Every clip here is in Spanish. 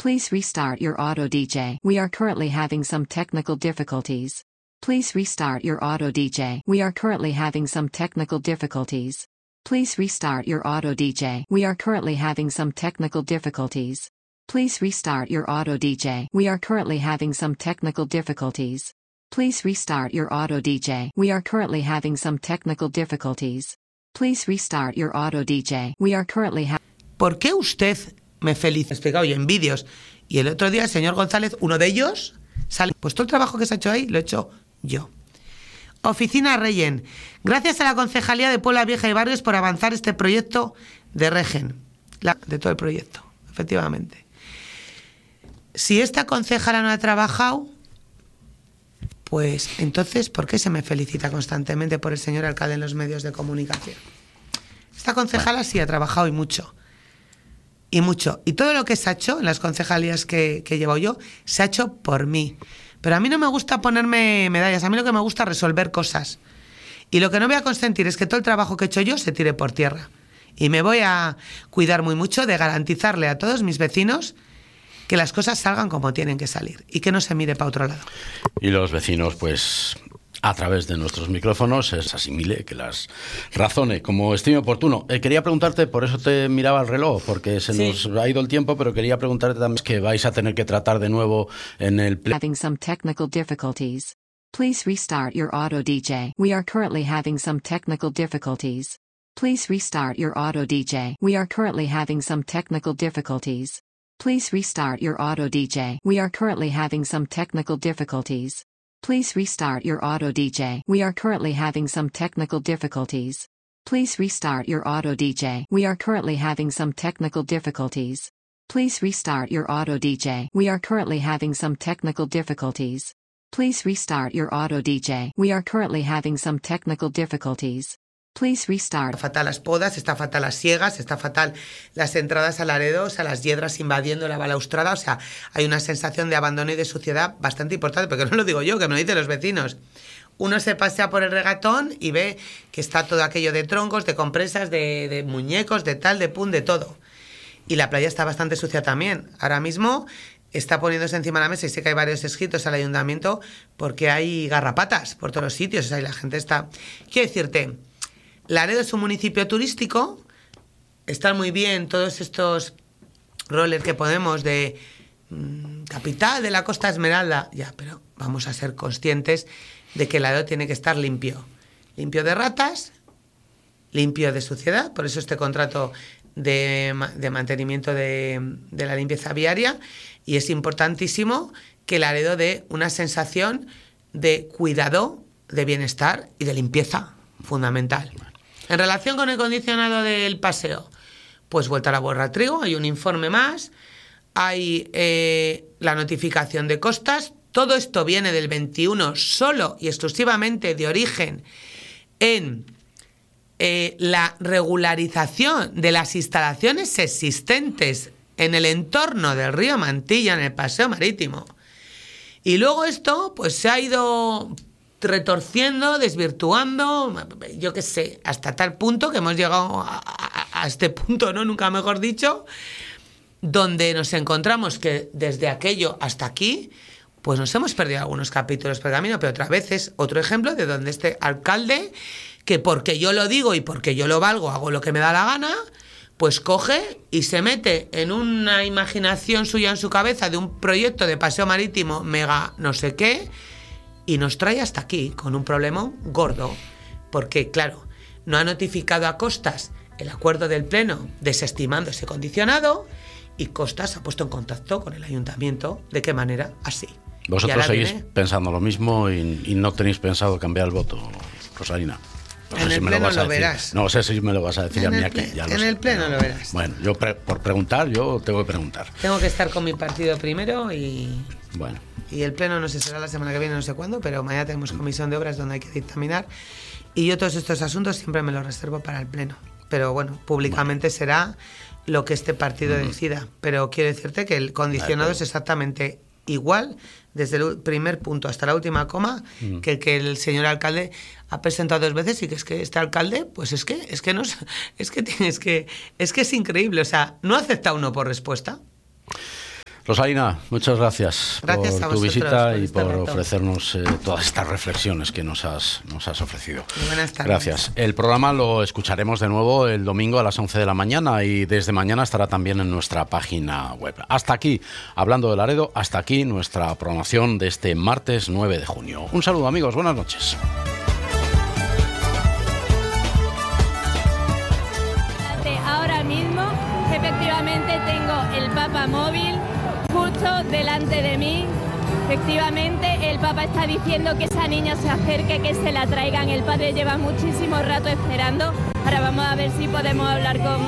Please restart your auto DJ. We are currently having some technical difficulties. Please restart your auto DJ. We are currently having some technical difficulties. Please restart your auto DJ. We are currently having some technical difficulties. Please restart your auto DJ. We are currently having some technical difficulties. Please restart your auto DJ. We are currently having some technical difficulties. Please restart your auto DJ. We are currently ¿Por qué usted me felicita? He explicado yo en vídeos. Y el otro día el señor González, uno de ellos, sale. Pues todo el trabajo que se ha hecho ahí lo he hecho yo. Oficina Regen. Gracias a la Concejalía de Puebla Vieja y Barrios por avanzar este proyecto de Regen. De todo el proyecto, efectivamente. Si esta concejala no ha trabajado, pues entonces, ¿por qué se me felicita constantemente por el señor alcalde en los medios de comunicación? Esta concejala sí ha trabajado y mucho. Y mucho. Y todo lo que se ha hecho en las concejalías que he llevado yo, se ha hecho por mí. Pero a mí no me gusta ponerme medallas, a mí lo que me gusta es resolver cosas. Y lo que no voy a consentir es que todo el trabajo que he hecho yo se tire por tierra. Y me voy a cuidar muy mucho de garantizarle a todos mis vecinos que las cosas salgan como tienen que salir y que no se mire para otro lado. Y los vecinos, pues, a través de nuestros micrófonos, es asimile, que las razone como estime oportuno. Quería preguntarte, por eso te miraba el reloj, porque se nos ha ido el tiempo, pero quería preguntarte también que vais a tener que tratar de nuevo en el having some technical difficulties. Please restart your auto DJ. We are currently having some technical difficulties. Please restart your auto DJ. We are currently having some technical difficulties. Please restart your auto DJ. We are currently having some technical difficulties. Please restart your auto DJ. We are currently having some technical difficulties. Please restart your auto DJ. We are currently having some technical difficulties. Please restart your auto DJ. We are currently having some technical difficulties. Please restart your auto DJ. We are currently having some technical difficulties. Please restart. Está fatal las podas, está fatal las siegas, está fatal las entradas a Laredo, o sea, las hiedras invadiendo la balaustrada, o sea, hay una sensación de abandono y de suciedad bastante importante, porque no lo digo yo, que me lo dicen los vecinos. Uno se pasea por el regatón y ve que está todo aquello de troncos, de compresas, de muñecos, de tal, de pum, de todo. Y la playa está bastante sucia también. Ahora mismo está poniéndose encima de la mesa, y sé que hay varios escritos al ayuntamiento, porque hay garrapatas por todos los sitios, o sea, y la gente está... Quiero decirte... Laredo es un municipio turístico, están muy bien todos estos rollers que ponemos de capital de la Costa Esmeralda, ya, pero vamos a ser conscientes de que Laredo tiene que estar limpio. Limpio de ratas, limpio de suciedad, por eso este contrato de mantenimiento de la limpieza viaria, y es importantísimo que Laredo dé una sensación de cuidado, de bienestar y de limpieza, fundamental. En relación con el condicionado del paseo, pues vuelta a la borra trigo, hay un informe más, hay la notificación de costas, todo esto viene del 21 solo y exclusivamente de origen en la regularización de las instalaciones existentes en el entorno del río Mantilla, en el paseo marítimo. Y luego esto pues se ha ido retorciendo, desvirtuando, yo qué sé, hasta tal punto que hemos llegado a este punto, ¿no? Nunca mejor dicho, donde nos encontramos que desde aquello hasta aquí, pues nos hemos perdido algunos capítulos por el camino, pero otra vez es otro ejemplo de donde este alcalde, que porque yo lo digo y porque yo lo valgo, hago lo que me da la gana, pues coge y se mete en una imaginación suya en su cabeza de un proyecto de paseo marítimo mega no sé qué, y nos trae hasta aquí con un problema gordo, porque claro, no ha notificado a Costas el acuerdo del Pleno desestimando ese condicionado, y Costas ha puesto en contacto con el ayuntamiento. ¿De qué manera? Así. ¿Vosotros seguís pensando lo mismo y no tenéis pensado cambiar el voto, Rosalina? No en sé el si me lo Pleno vas a lo decir. verás. No sé si me lo vas a decir a mí aquí. Ya en el Pleno lo verás. Bueno, yo por preguntar, yo tengo que preguntar. Tengo que estar con mi partido primero y... Bueno. Y el Pleno no sé, será la semana que viene, no sé cuándo, pero mañana tenemos comisión de obras donde hay que dictaminar. Y yo todos estos asuntos siempre me los reservo para el Pleno. Pero bueno, públicamente será lo que este partido decida. Pero quiero decirte que el condicionado es exactamente igual, desde el primer punto hasta la última coma, que el señor alcalde ha presentado 2 veces, y que es que este alcalde, pues es que es increíble. O sea, no acepta uno por respuesta. Rosalina, muchas gracias por tu visita y por ofrecernos todas estas reflexiones que nos has ofrecido. Buenas tardes. Gracias. El programa lo escucharemos de nuevo el domingo a las 11 de la mañana y desde mañana estará también en nuestra página web. Hasta aquí, hablando de Laredo, hasta aquí nuestra programación de este martes 9 de junio. Un saludo, amigos, buenas noches. Ahora mismo, efectivamente, tengo el Papa móvil justo delante de mí. Efectivamente, el Papa está diciendo que esa niña se acerque, que se la traigan. El padre lleva muchísimo rato esperando. Ahora vamos a ver si podemos hablar con,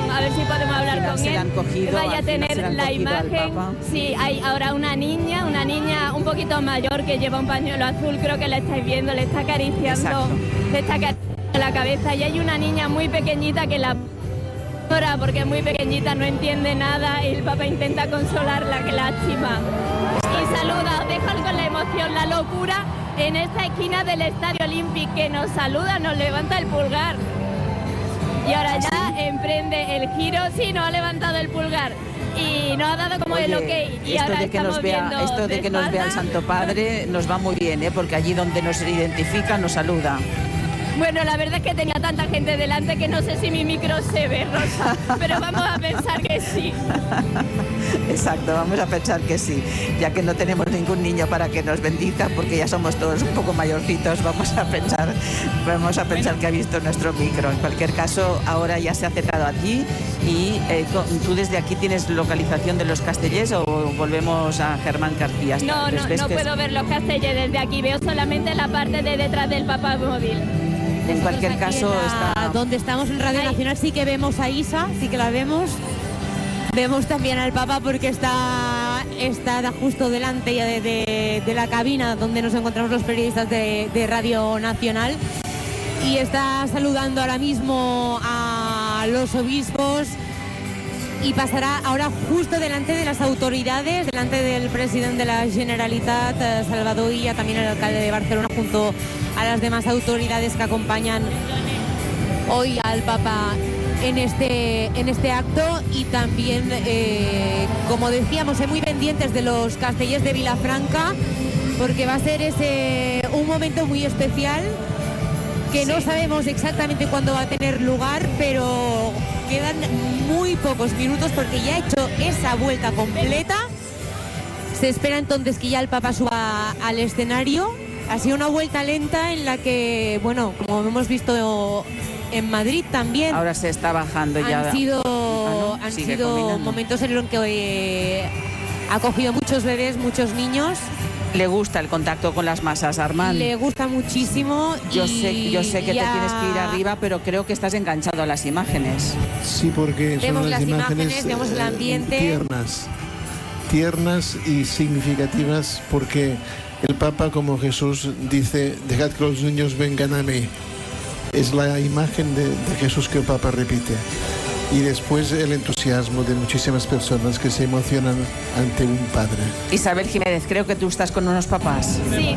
él. Vaya a tener la imagen. Sí, hay ahora una niña un poquito mayor que lleva un pañuelo azul, creo que la estáis viendo, le está acariciando la cabeza. Y hay una niña muy pequeñita que la porque es muy pequeñita, no entiende nada, y el Papa intenta consolarla, qué lástima. Y saluda, os dejo con la emoción, la locura en esta esquina del Estadio Olímpico, que nos saluda, nos levanta el pulgar. Y ahora ya emprende el giro, sí, nos ha levantado el pulgar y nos ha dado como el ok. Y ahora estamos viendo esto de que nos vea el Santo Padre nos va muy bien, porque allí donde nos identifica nos saluda. Bueno, la verdad es que tenía tanta gente delante que no sé si mi micro se ve, Rosa, pero vamos a pensar que sí. Exacto, vamos a pensar que sí. Ya que no tenemos ningún niño para que nos bendiga, porque ya somos todos un poco mayorcitos, vamos a pensar que ha visto nuestro micro. En cualquier caso, ahora ya se ha acercado a ti y tú desde aquí tienes localización de los Castellers o volvemos a Germán García. No puedo ver los Castellers desde aquí, veo solamente la parte de detrás del Papa móvil. En cualquier caso, está donde estamos en Radio Nacional sí que vemos a Isa, sí que la vemos. Vemos también al Papa porque está justo delante ya de la cabina donde nos encontramos los periodistas de Radio Nacional y está saludando ahora mismo a los obispos y pasará ahora justo delante de las autoridades, delante del presidente de la Generalitat, Salvador Illa, también el alcalde de Barcelona, junto a las demás autoridades que acompañan hoy al Papa en este acto. Y también, como decíamos, muy pendientes de los Castellers de Vilafranca, porque va a ser un momento muy especial que no sabemos exactamente cuándo va a tener lugar, pero quedan muy pocos minutos porque ya ha hecho esa vuelta completa. Se espera entonces que ya el Papa suba al escenario. Ha sido una vuelta lenta en la que, bueno, como hemos visto en Madrid también. Ahora se está bajando ya. Han sido momentos en los que ha cogido muchos bebés, muchos niños. Le gusta el contacto con las masas, Armand. Le gusta muchísimo. Yo sé que te tienes que ir arriba, pero creo que estás enganchado a las imágenes. Sí, porque vemos son las imágenes vemos el ambiente. Tiernas y significativas, porque el Papa, como Jesús, dice: dejad que los niños vengan a mí. Es la imagen de Jesús que el Papa repite. Y después el entusiasmo de muchísimas personas que se emocionan ante un padre. Isabel Jiménez, creo que tú estás con unos papás. Sí.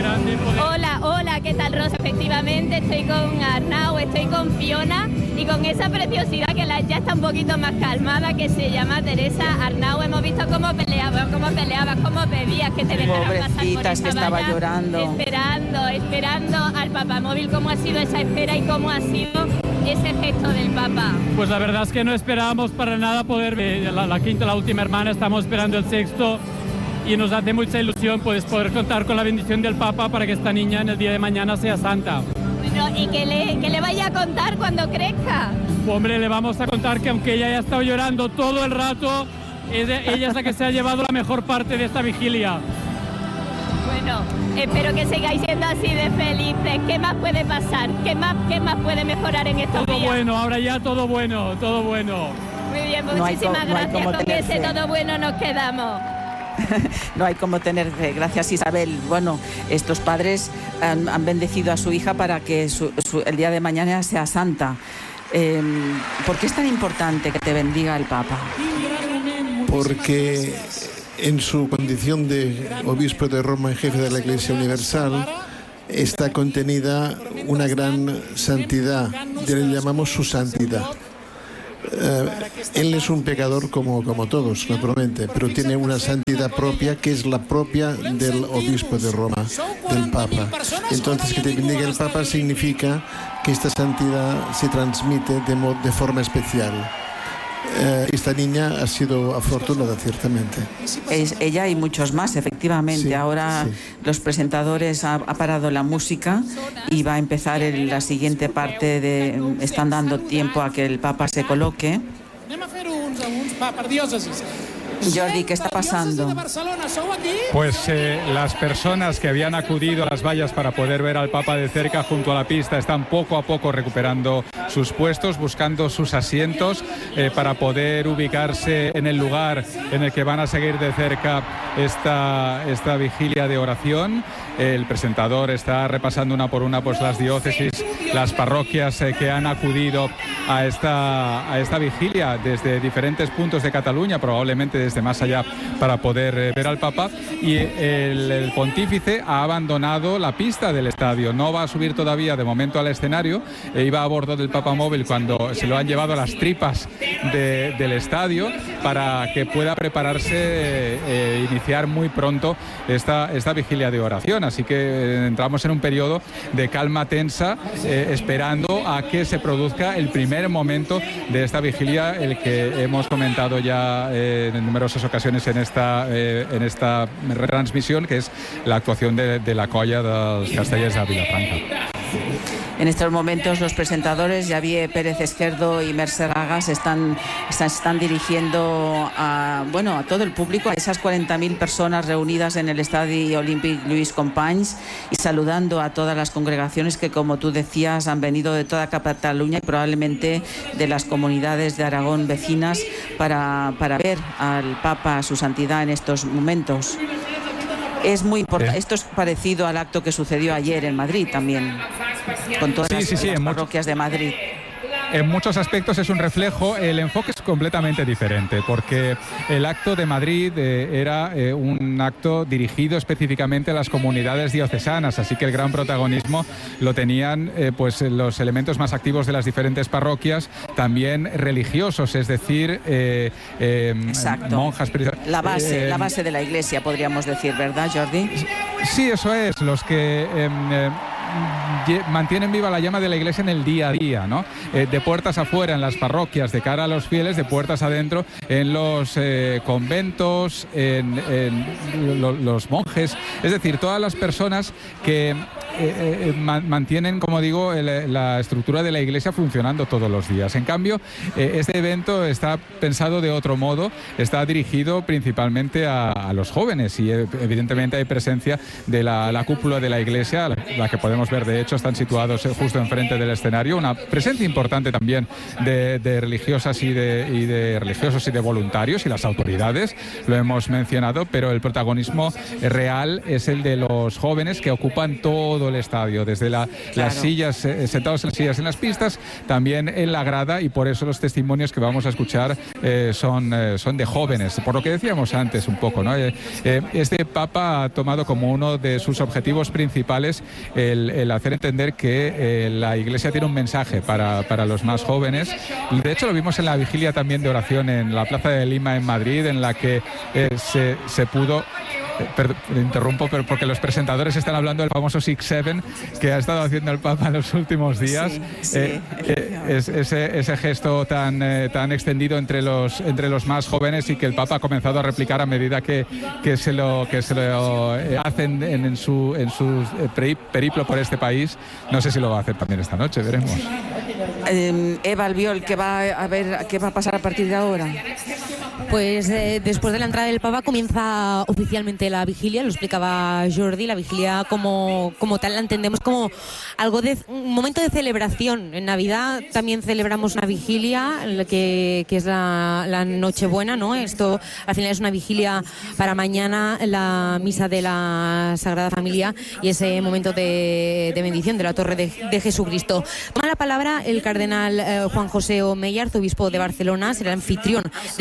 Hola, ¿qué tal, Rosa? Efectivamente, estoy con Arnau, estoy con Fiona y con esa preciosidad que ya está un poquito más calmada, que se llama Teresa. Arnau, hemos visto cómo peleabas, cómo pedías que te dejaran pasar por esta que estaba valla, llorando. Esperando al papamóvil. ¿Cómo ha sido esa espera y cómo ha sido ese gesto del Papa? Pues la verdad es que no esperábamos para nada poder ver la última hermana, estamos esperando el sexto y nos hace mucha ilusión poder contar con la bendición del Papa para que esta niña en el día de mañana sea santa. Bueno, y que le vaya a contar cuando crezca. Hombre, le vamos a contar que aunque ella haya estado llorando todo el rato, ella es la que se ha llevado la mejor parte de esta vigilia. Bueno, espero que sigáis siendo así de felices. ¿Qué más puede pasar? ¿Qué más puede mejorar en estos días? Todo bueno, ahora ya todo bueno. Muy bien, muchísimas gracias. Con ese todo bueno nos quedamos. No hay como tener fe. Gracias, Isabel. Bueno, estos padres han bendecido a su hija para que el día de mañana sea santa. ¿Por qué es tan importante que te bendiga el Papa? Porque en su condición de obispo de Roma y jefe de la Iglesia Universal está contenida una gran santidad, le llamamos su santidad. Él es un pecador como todos, naturalmente, pero tiene una santidad propia que es la propia del obispo de Roma, del Papa. Entonces, que te bendiga el Papa significa que esta santidad se transmite de forma especial. Esta niña ha sido afortunada, ciertamente. Es ella y muchos más, efectivamente. Sí, ahora sí. los presentadores ha parado la música y va a empezar la siguiente parte. Están dando tiempo a que el Papa se coloque. Jordi, ¿qué está pasando? Pues las personas que habían acudido a las vallas para poder ver al Papa de cerca junto a la pista están poco a poco recuperando sus puestos, buscando sus asientos para poder ubicarse en el lugar en el que van a seguir de cerca esta vigilia de oración. El presentador está repasando una por una pues las diócesis, las parroquias que han acudido a esta vigilia desde diferentes puntos de Cataluña, probablemente desde más allá, para poder ver al Papa. Y el pontífice ha abandonado la pista del estadio, no va a subir todavía de momento al escenario. Iba a bordo del Papa Móvil cuando se lo han llevado a las tripas del estadio para que pueda prepararse iniciar muy pronto esta vigilia de oración. Así que entramos en un periodo de calma tensa, esperando a que se produzca el primer momento de esta vigilia, el que hemos comentado ya en numerosas ocasiones en esta retransmisión, que es la actuación de la colla dels Castellers de Vilafranca. En estos momentos los presentadores Javier Pérez Esquerdo y Mercè Ragas están dirigiendo a todo el público, a esas 40.000 personas reunidas en el Estadio Olímpic Lluís Companys, y saludando a todas las congregaciones que, como tú decías, han venido de toda Cataluña y probablemente de las comunidades de Aragón vecinas para ver al Papa, a su santidad, en estos momentos. Es muy importante. Esto es parecido al acto que sucedió ayer en Madrid también, con todas las parroquias de Madrid. En muchos aspectos es un reflejo. El enfoque es completamente diferente, porque el acto de Madrid era un acto dirigido específicamente a las comunidades diocesanas, así que el gran protagonismo lo tenían pues los elementos más activos de las diferentes parroquias, también religiosos, es decir, monjas. La base de la Iglesia, podríamos decir, ¿verdad, Jordi? Sí, eso es, los que mantienen viva la llama de la Iglesia en el día a día, ¿no? De puertas afuera en las parroquias, de cara a los fieles, de puertas adentro en los conventos, en los monjes, es decir, todas las personas que mantienen, como digo, la estructura de la Iglesia funcionando todos los días. En cambio, este evento está pensado de otro modo, está dirigido principalmente a los jóvenes, y evidentemente hay presencia de la cúpula de la Iglesia, la que podemos ver, de hecho, están situados justo enfrente del escenario, una presencia importante también de religiosas y de religiosos y de voluntarios, y las autoridades, lo hemos mencionado, pero el protagonismo real es el de los jóvenes que ocupan todo el estadio, desde las sillas, sentados en las sillas en las pistas, también en la grada, y por eso los testimonios que vamos a escuchar son de jóvenes, por lo que decíamos antes un poco, ¿no? Este Papa ha tomado como uno de sus objetivos principales el hacer entender que la Iglesia tiene un mensaje para los más jóvenes. De hecho, lo vimos en la vigilia también de oración en la Plaza de Lima en Madrid, en la que se pudo... interrumpo, pero porque los presentadores están hablando del famoso 6-7 que ha estado haciendo el Papa en los últimos días. Ese gesto tan extendido entre los más jóvenes, y que el Papa ha comenzado a replicar a medida que se lo hacen en su periplo por este país. No sé si lo va a hacer también esta noche, veremos. Eva Albiol, ¿qué va a pasar a partir de ahora? Pues después de la entrada del Papa comienza oficialmente la vigilia, lo explicaba Jordi. La vigilia como tal la entendemos como algo un momento de celebración. En Navidad también celebramos una vigilia que es la Nochebuena, ¿no? Esto al final es una vigilia para mañana, la misa de la Sagrada Familia y ese momento de bendición de la Torre de Jesucristo. Toma la palabra el cardenal Juan José Omeya, arzobispo de Barcelona, será el anfitrión de este encuentro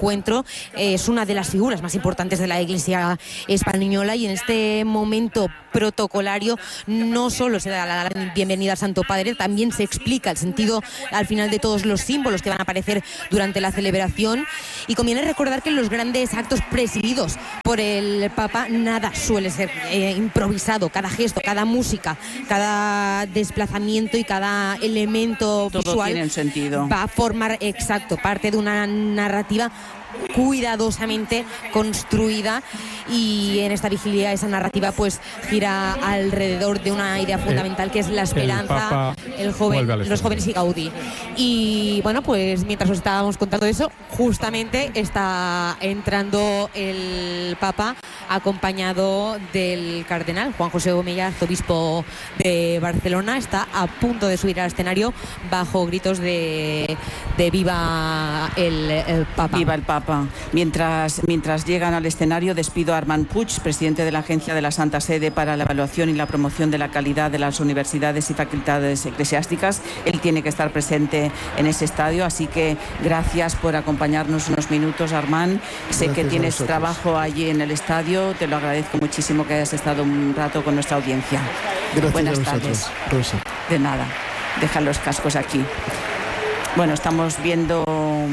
encuentro. Es una de las figuras más importantes de la Iglesia española y en este momento protocolario no solo se da la bienvenida al Santo Padre, también se explica el sentido al final de todos los símbolos que van a aparecer durante la celebración. Y conviene recordar que en los grandes actos presididos por el Papa nada suele ser improvisado. Cada gesto, cada música, cada desplazamiento y cada elemento todo visual tiene un sentido. Va a formar parte de una narrativa cuidadosamente construida, y en esta vigilia esa narrativa pues gira alrededor de una idea fundamental que es la esperanza, los jóvenes y Gaudí. Y bueno, pues mientras os estábamos contando eso, justamente está entrando el Papa acompañado del cardenal Juan José Omella, arzobispo de Barcelona. Está a punto de subir al escenario bajo gritos de viva el Papa. Viva el Papa. Mientras llegan al escenario, despido a Armand Puig, presidente de la Agencia de la Santa Sede para la Evaluación y la Promoción de la Calidad de las Universidades y Facultades Eclesiásticas. Él tiene que estar presente en ese estadio, así que gracias por acompañarnos unos minutos, Armand. Sé que tienes trabajo allí en el estadio, te lo agradezco muchísimo que hayas estado un rato con nuestra audiencia. Gracias. Buenas a tardes. Rosa. De nada, deja los cascos aquí. Bueno, estamos viendo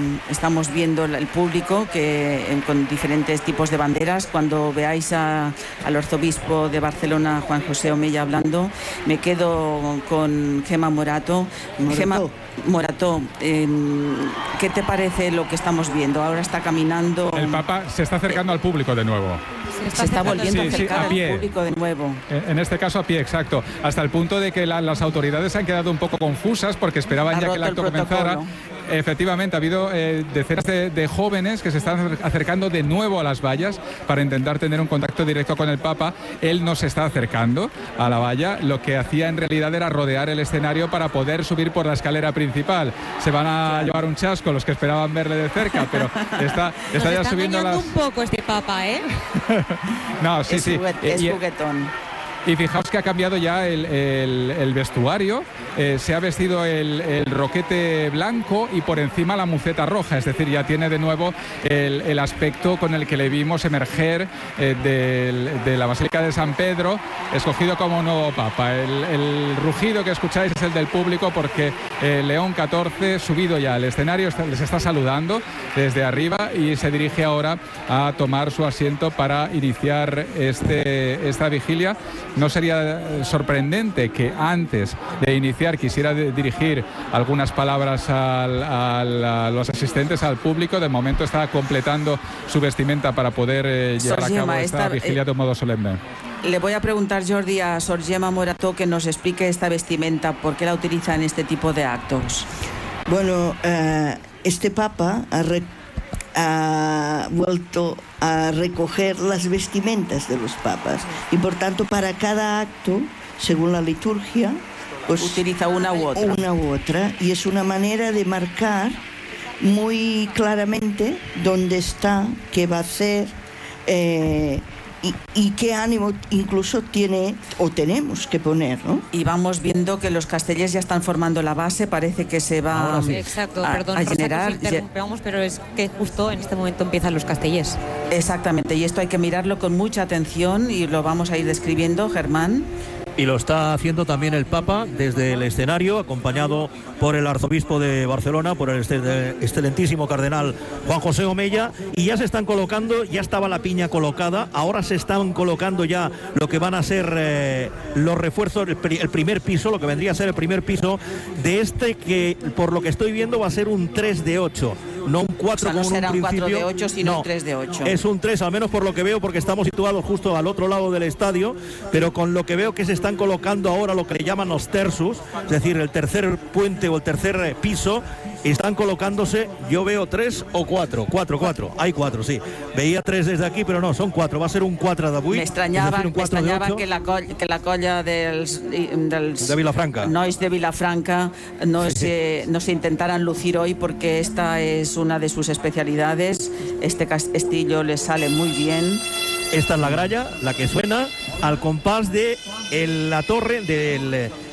el público con diferentes tipos de banderas. Cuando veáis al arzobispo de Barcelona, Juan José Omella, hablando, me quedo con Gemma Morato. Gemma Morato, ¿qué te parece lo que estamos viendo? Ahora está caminando. El Papa se está acercando al público de nuevo. Se está volviendo a acercar al público de nuevo. En este caso a pie, exacto. Hasta el punto de que las autoridades han quedado un poco confusas porque esperaban ya que el acto comenzara. Efectivamente, ha habido decenas de jóvenes que se están acercando de nuevo a las vallas para intentar tener un contacto directo con el Papa. Él no se está acercando a la valla. Lo que hacía en realidad era rodear el escenario para poder subir por la escalera principal. Se van a llevar un chasco los que esperaban verle de cerca, pero está ya subiendo las... un poco este Papa, ¿eh? No, sí. Es juguetón. Y fijaos que ha cambiado ya el vestuario, se ha vestido el roquete blanco y por encima la muceta roja, es decir, ya tiene de nuevo el aspecto con el que le vimos emerger de la Basílica de San Pedro, escogido como nuevo Papa. El rugido que escucháis es el del público porque León XIV, subido ya al escenario, les está saludando desde arriba y se dirige ahora a tomar su asiento para iniciar esta vigilia. No sería sorprendente que antes de iniciar quisiera dirigir algunas palabras a los asistentes, al público. De momento está completando su vestimenta para poder llevar a cabo esta vigilia de un modo solemne. Le voy a preguntar, Jordi, a Sor Gemma Morato que nos explique esta vestimenta, por qué la utiliza en este tipo de actos. Bueno, este Papa ha vuelto a recoger las vestimentas de los papas y por tanto para cada acto, según la liturgia, pues utiliza una u otra y es una manera de marcar muy claramente dónde está, qué va a hacer y qué ánimo incluso tiene o tenemos que poner, ¿no? Y vamos viendo que los castellers ya están formando la base, parece que se va Exacto, perdón, a generar. Interrumpamos, pero es que justo en este momento empiezan los castellers. Exactamente, y esto hay que mirarlo con mucha atención y lo vamos a ir describiendo, Germán. Y lo está haciendo también el Papa desde el escenario, acompañado por el arzobispo de Barcelona, por el excelentísimo cardenal Juan José Omella, y ya se están colocando, ya estaba la piña colocada, ahora se están colocando ya lo que van a ser los refuerzos, el primer piso, lo que vendría a ser el primer piso de este que, por lo que estoy viendo, va a ser un 3 de 8. No un 4 como en un principio. No será un 4 de 8, sino un 3 de 8. Es un 3, al menos por lo que veo, porque estamos situados justo al otro lado del estadio, pero con lo que veo que se están colocando ahora lo que le llaman los tersus, es decir, el tercer puente o el tercer piso, están colocándose, yo veo 3 o 4, 4, hay 4, sí. Veía 3 desde aquí, pero no, son 4, va a ser un 4 d'avui. Me extrañaba que la colla de Vilafranca. Nois de Vilafranca no se intentaran lucir hoy, porque esta es una de sus especialidades. Este castillo les sale muy bien. Esta es la gralla, la que suena al compás de la torre del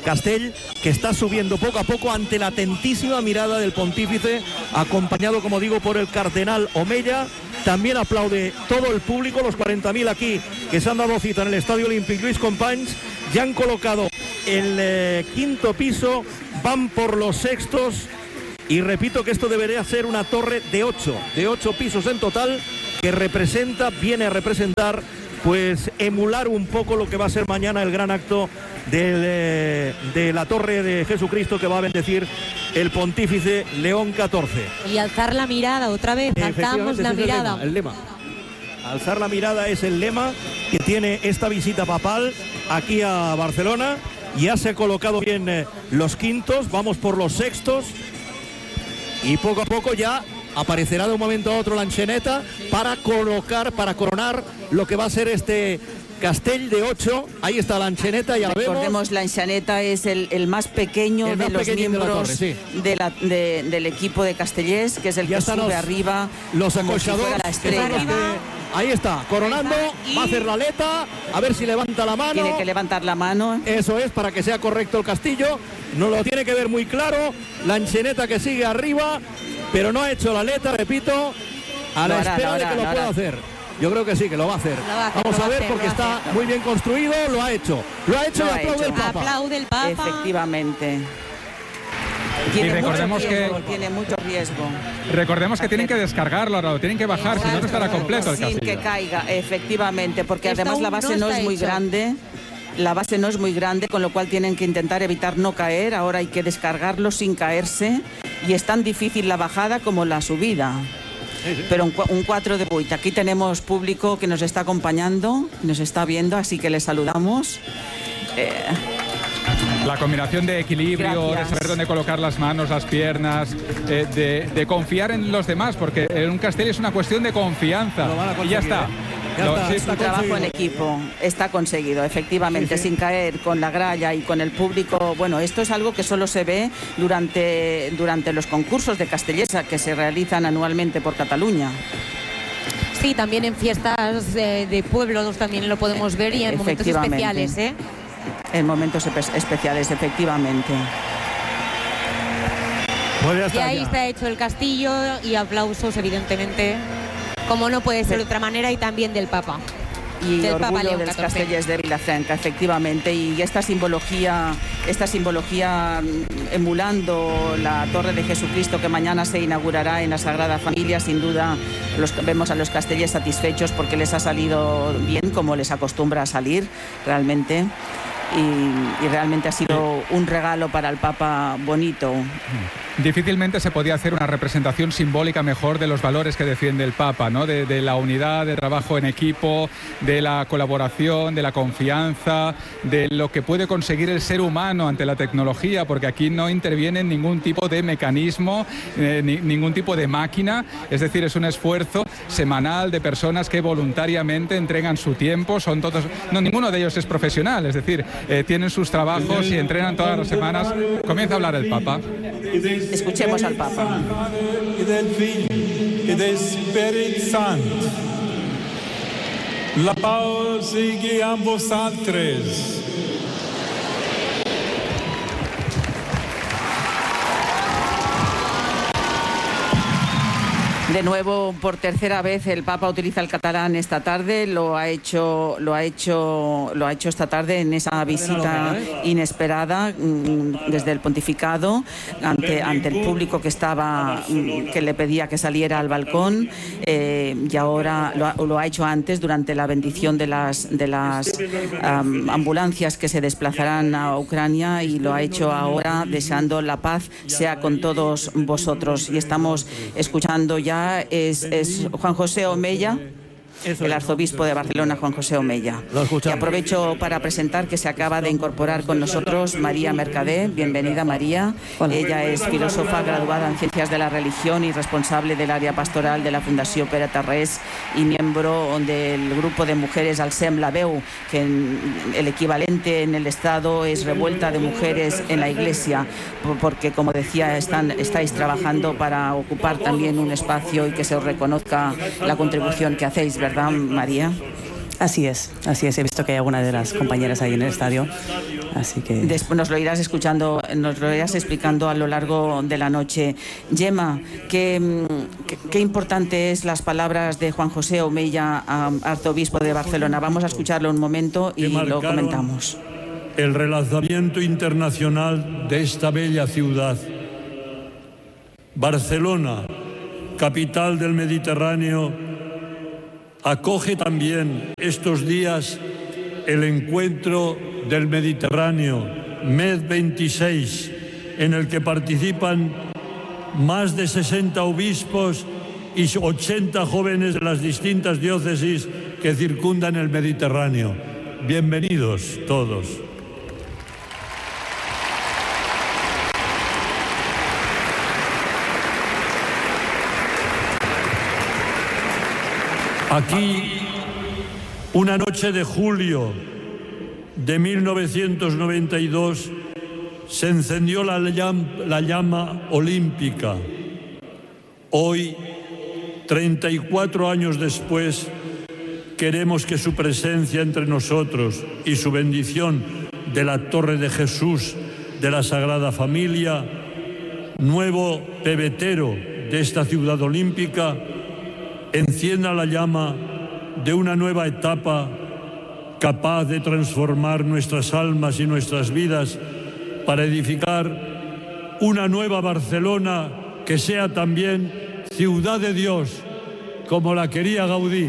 Castell, que está subiendo poco a poco ante la atentísima mirada del pontífice, acompañado, como digo, por el cardenal Omeya. También aplaude todo el público, los 40.000 aquí que se han dado cita en el Estadio Olímpic Lluís Companys. Ya han colocado el quinto piso, van por los sextos, y repito que esto debería ser una torre de 8 pisos en total, que viene a representar, pues emular un poco lo que va a ser mañana el gran acto de la Torre de Jesucristo, que va a bendecir el pontífice León XIV. Y alzar la mirada otra vez, alzamos la mirada. El lema. Alzar la mirada es el lema que tiene esta visita papal aquí a Barcelona. Ya se ha colocado bien los quintos, vamos por los sextos, y poco a poco ya aparecerá de un momento a otro la enxaneta para coronar lo que va a ser este Castell de 8. Ahí está la enxaneta, ya la vemos. Recordemos, la enxaneta es el más pequeño de los miembros del equipo de Castellers, que es el que sube arriba, los como si fuera acosadores, la estrella. Ahí está, coronando, va a hacer la aleta, a ver si levanta la mano. Tiene que levantar la mano. Eso es, para que sea correcto el castillo. No lo tiene que ver muy claro. La enxaneta que sigue arriba, pero no ha hecho la aleta, repito, a la espera de que lo pueda hacer. Yo creo que sí, que lo va a hacer. Vamos a ver, porque está muy bien construido. Lo ha hecho y aplaude el Papa. Aplaude el Papa. Efectivamente. Tiene mucho riesgo. Recordemos que tienen que descargarlo ahora, lo tienen que bajar, si no estará completo el castillo. Sin que caiga, efectivamente, porque además la base no es muy grande. La base no es muy grande, con lo cual tienen que intentar evitar no caer. Ahora hay que descargarlo sin caerse, y es tan difícil la bajada como la subida. Pero un 4 de 8. Aquí tenemos público que nos está acompañando, nos está viendo, así que les saludamos. La combinación de equilibrio, de saber dónde colocar las manos, las piernas, de confiar en los demás, porque en un Castell es una cuestión de confianza. Y ya está. Es un trabajo en equipo, está conseguido, efectivamente, sin caer, con la gralla y con el público. Bueno, esto es algo que solo se ve durante los concursos de Castellers que se realizan anualmente por Cataluña. Sí, también en fiestas de pueblos también lo podemos ver, y en momentos especiales, En momentos especiales, efectivamente. Y ahí está hecho el castillo, y aplausos, evidentemente, como no puede ser de otra manera, y también del Papa. Y del Papa León de los Castellers de Vilafranca, efectivamente. Y esta simbología emulando la Torre de Jesucristo, que mañana se inaugurará en la Sagrada Familia, sin duda vemos a los castellers satisfechos, porque les ha salido bien, como les acostumbra a salir realmente. Y realmente ha sido un regalo para el Papa bonito. Difícilmente se podía hacer una representación simbólica mejor de los valores que defiende el Papa, ¿no? De la unidad, de trabajo en equipo, de la colaboración, de la confianza, de lo que puede conseguir el ser humano ante la tecnología, porque aquí no interviene ningún tipo de mecanismo, ningún tipo de máquina. Es decir, es un esfuerzo semanal de personas que voluntariamente entregan su tiempo. Son todos, ninguno de ellos es profesional, es decir, tienen sus trabajos y entrenan todas las semanas. Comienza a hablar el Papa. Escuchemos al Papa. Y del Figlio y del Espíritu Santo. La paz sigui amb vosaltres. De nuevo, por tercera vez, el Papa utiliza el catalán esta tarde. Lo ha hecho esta tarde en esa visita inesperada desde el pontificado ante el público que le pedía que saliera al balcón, y ahora lo ha hecho antes durante la bendición de las ambulancias que se desplazarán a Ucrania, y lo ha hecho ahora deseando la paz sea con todos vosotros. Y estamos escuchando ya. Es Juan José Omeya, el arzobispo de Barcelona, Juan José Omeya. Y aprovecho para presentar que se acaba de incorporar con nosotros María Mercadé. Bienvenida, María. Hola. Ella es filósofa graduada en Ciencias de la Religión y responsable del área pastoral de la Fundació Pere Tarrés, y miembro del grupo de mujeres Alcem la Veu, que el equivalente en el Estado es Revuelta de Mujeres en la Iglesia, porque, como decía, estáis trabajando para ocupar también un espacio y que se os reconozca la contribución que hacéis, ¿verdad, María? Así es. He visto que hay alguna de las compañeras ahí en el estadio, así que... Después nos lo irás explicando a lo largo de la noche. Gemma, qué importantes las palabras de Juan José Omeya, arzobispo de Barcelona. Vamos a escucharlo un momento y lo comentamos. El relanzamiento internacional de esta bella ciudad. Barcelona, capital del Mediterráneo, acoge también estos días el encuentro del Mediterráneo, MED 26, en el que participan más de 60 obispos y 80 jóvenes de las distintas diócesis que circundan el Mediterráneo. Bienvenidos todos. Aquí, una noche de julio de 1992, se encendió la llama olímpica. Hoy, 34 años después, queremos que su presencia entre nosotros y su bendición de la Torre de Jesús de la Sagrada Familia, nuevo pebetero de esta ciudad olímpica, encienda la llama de una nueva etapa capaz de transformar nuestras almas y nuestras vidas para edificar una nueva Barcelona que sea también ciudad de Dios, como la quería Gaudí.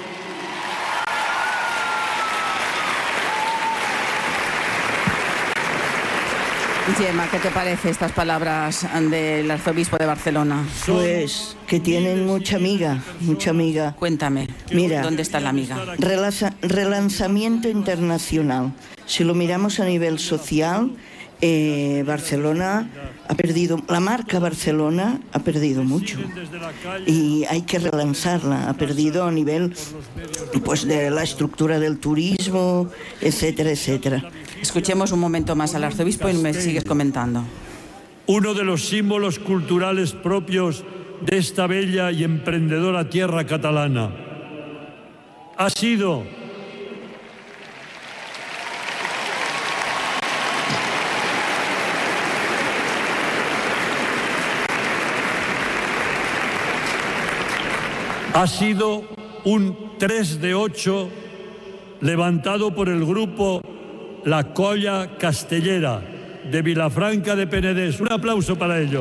Gemma, ¿qué te parece estas palabras del arzobispo de Barcelona? Pues que tienen mucha miga. Cuéntame, mira, ¿dónde está la miga? Relanzamiento internacional. Si lo miramos a nivel social, Barcelona ha perdido, la marca Barcelona ha perdido mucho y hay que relanzarla. Ha perdido a nivel pues de la estructura del turismo, etcétera, etcétera. Escuchemos un momento más al arzobispo y me sigues comentando. Uno de los símbolos culturales propios de esta bella y emprendedora tierra catalana ha sido un 3 de 8 levantado por el grupo La Colla Castellera de Vilafranca de Penedès. Un aplauso para ellos.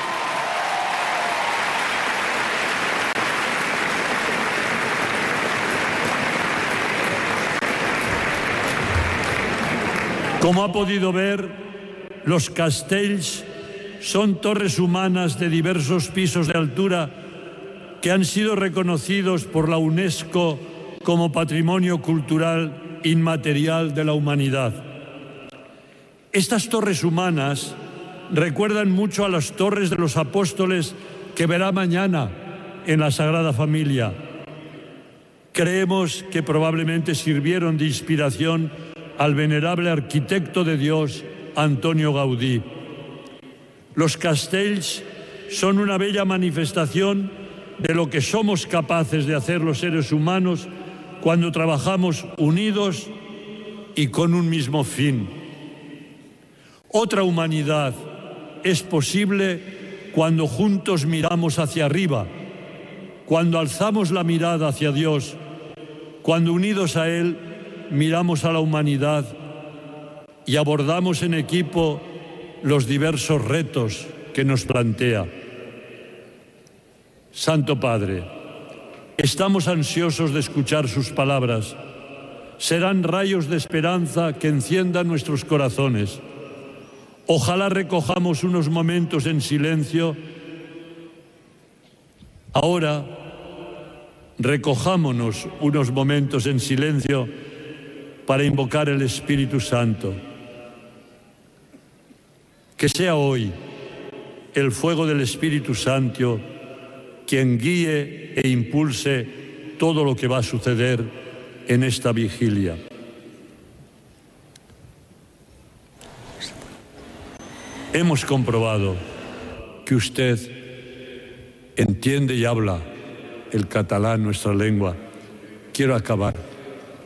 Como ha podido ver, los castells son torres humanas de diversos pisos de altura que han sido reconocidos por la UNESCO como Patrimonio Cultural Inmaterial de la Humanidad. Estas torres humanas recuerdan mucho a las torres de los apóstoles que verá mañana en la Sagrada Familia. Creemos que probablemente sirvieron de inspiración al venerable arquitecto de Dios, Antonio Gaudí. Los castells son una bella manifestación de lo que somos capaces de hacer los seres humanos cuando trabajamos unidos y con un mismo fin. Otra humanidad es posible cuando juntos miramos hacia arriba, cuando alzamos la mirada hacia Dios, cuando unidos a Él miramos a la humanidad y abordamos en equipo los diversos retos que nos plantea. Santo Padre, estamos ansiosos de escuchar sus palabras. Serán rayos de esperanza que enciendan nuestros corazones. Ojalá recojamos unos momentos en silencio. Ahora, recojámonos unos momentos en silencio para invocar el Espíritu Santo. Que sea hoy el fuego del Espíritu Santo quien guíe e impulse todo lo que va a suceder en esta vigilia. Hemos comprobado que usted entiende y habla el catalán, nuestra lengua. Quiero acabar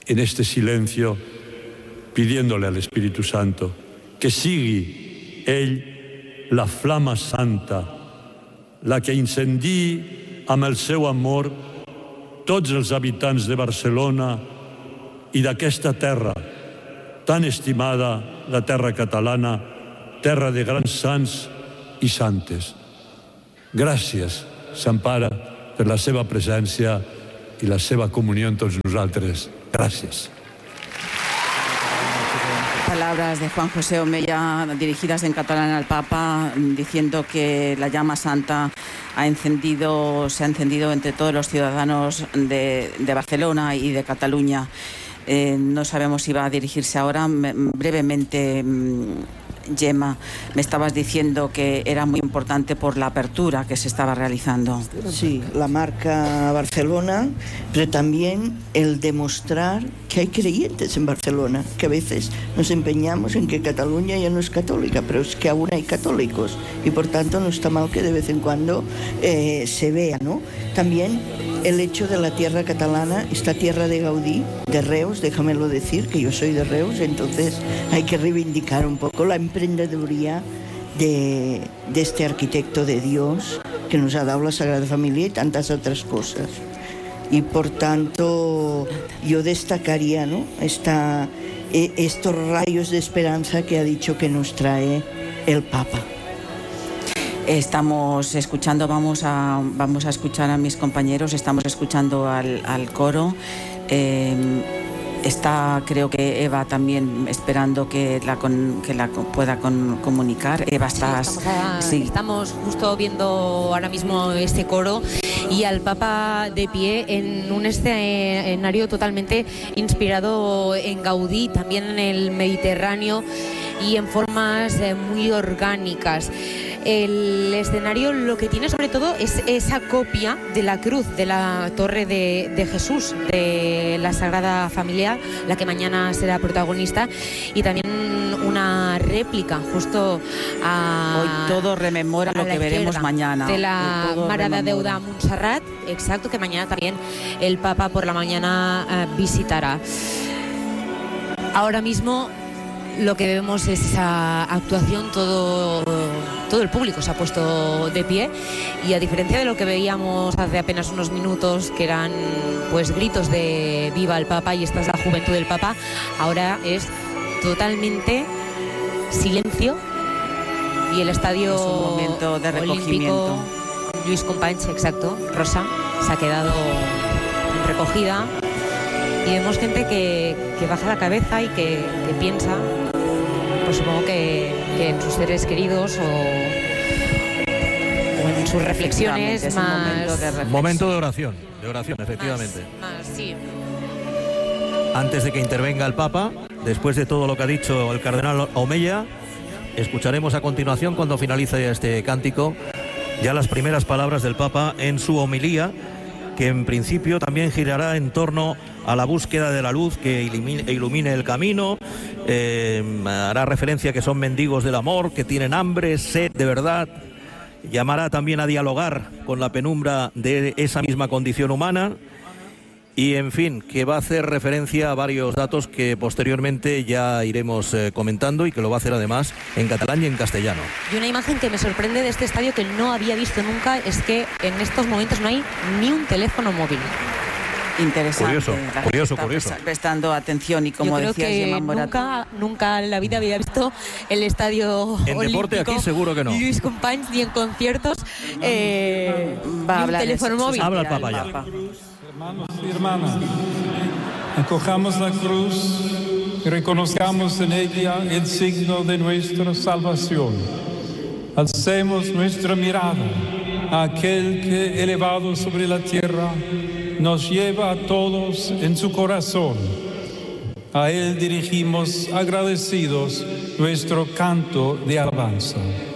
en este silencio, pidiéndole al Espíritu Santo que sigui ell la flama santa, la que incendiï amb el seu amor tots els habitants de Barcelona i d'aquesta terra tan estimada, la terra catalana, terra de grans sants i santes. Gràcies, Sant Pare, per la seva presència i la seva comunió amb tots nosaltres. Gràcies. Palabras de Juan José Omeya dirigidas en catalán al Papa, diciendo que la llama santa se ha encendido entre todos los ciudadanos de Barcelona y de Cataluña. No sabemos si va a dirigirse ahora. Brevemente, Gemma, me estabas diciendo que era muy importante por la apertura que se estaba realizando. Sí, la marca Barcelona, pero también el demostrar que hay creyentes en Barcelona, que a veces nos empeñamos en que Cataluña ya no es católica, pero es que aún hay católicos y por tanto no está mal que de vez en cuando se vea, ¿no? También el hecho de la tierra catalana, esta tierra de Gaudí, de Reus, déjamelo decir, que yo soy de Reus, entonces hay que reivindicar un poco la emprendeduría de este arquitecto de Dios que nos ha dado la Sagrada Familia y tantas otras cosas. Y por tanto yo destacaría, ¿no?, estos rayos de esperanza que ha dicho que nos trae el Papa. Estamos escuchando, vamos a escuchar a mis compañeros, estamos escuchando al coro. Está, creo que Eva también esperando que la pueda comunicar. Eva, estás... Sí, estamos justo viendo ahora mismo este coro y al Papa de pie en un escenario totalmente inspirado en Gaudí, también en el Mediterráneo y en formas muy orgánicas. El escenario lo que tiene sobre todo es esa copia de la cruz, de la torre de Jesús, de la Sagrada Familia, la que mañana será protagonista, y también una réplica justo hoy todo rememora lo que veremos mañana de la Mare de Déu de Montserrat, exacto, que mañana también el Papa por la mañana visitará. Ahora mismo lo que vemos es esa actuación, todo el público se ha puesto de pie, y a diferencia de lo que veíamos hace apenas unos minutos, que eran pues gritos de viva el Papa y esta es la juventud del Papa, ahora es totalmente silencio y el estadio es un momento de recogimiento. Olímpico, Lluís Companys, exacto, Rosa, se ha quedado recogida y vemos gente que baja la cabeza y que piensa, pues supongo que en sus seres queridos o en sus reflexiones es más... Momento de oración, efectivamente. Sí. Antes de que intervenga el Papa, después de todo lo que ha dicho el cardenal Omeya, escucharemos a continuación, cuando finalice este cántico, ya las primeras palabras del Papa en su homilía, que en principio también girará en torno a la búsqueda de la luz que ilumine el camino. Hará referencia a que son mendigos del amor, que tienen hambre, sed de verdad. Llamará también a dialogar con la penumbra de esa misma condición humana. Y, en fin, que va a hacer referencia a varios datos que posteriormente ya iremos comentando, y que lo va a hacer además en catalán y en castellano. Y una imagen que me sorprende de este estadio que no había visto nunca es que en estos momentos no hay ni un teléfono móvil. Interesante. Curioso. Prestando atención, y como decías, Gemma, nunca en la vida había visto el estadio en olímpico, deporte aquí seguro que no. Lluís Companys, ni en conciertos va a hablar un teléfono móvil. Habla el Papa ya. Hermanos y hermanas, acojamos la cruz y reconozcamos en ella el signo de nuestra salvación. Alcemos nuestra mirada a aquel que, elevado sobre la tierra, nos lleva a todos en su corazón. A él dirigimos agradecidos nuestro canto de alabanza.